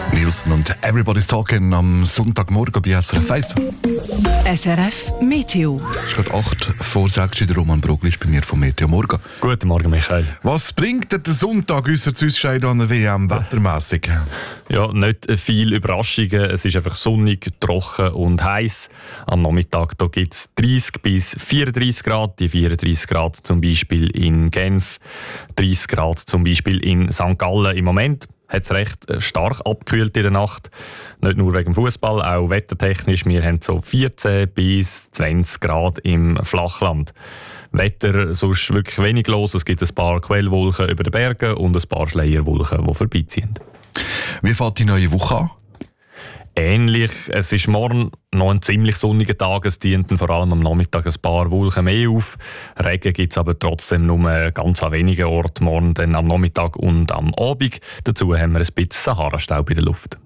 Nielsen und Everybody's Talking am Sonntagmorgen bei SRF 1. SRF Meteo. Es ist gerade 8 vor 6 Uhr, der Roman Brogli ist bei mir vom Meteo Morgen. Guten Morgen, Michael. Was bringt der Sonntag unser Ausscheiden an der WM wettermässig? Ja, nicht viele Überraschungen. Es ist einfach sonnig, trocken und heiß. Am Nachmittag gibt es 30 bis 34 Grad. Die 34 Grad zum Beispiel in Genf, 30 Grad zum Beispiel in St. Gallen. Im Moment hat es recht stark abgekühlt in der Nacht. Nicht nur wegen dem Fußball, auch wettertechnisch. Wir haben so 14 bis 20 Grad im Flachland. Wetter sonst wirklich wenig los. Es gibt ein paar Quellwolken über den Bergen und ein paar Schleierwolken, die vorbeiziehen. Wie fängt die neue Woche an? Ähnlich. Es ist morgen noch ein ziemlich sonniger Tag. Es dienten vor allem am Nachmittag ein paar Wolken mehr auf. Regen gibt es aber trotzdem nur ganz an wenigen Orten. Morgen dann am Nachmittag und am Abend. Dazu haben wir ein bisschen Sahara-Staub in der Luft.